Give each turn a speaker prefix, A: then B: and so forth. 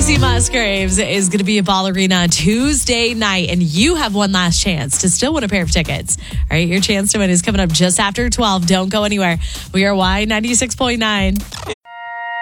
A: Casey Musgraves is going to be at Ball Arena Tuesday night, and you have one last chance to still win a pair of tickets. All right, your chance to win is coming up just after 12. Don't go anywhere. We are Y96.9.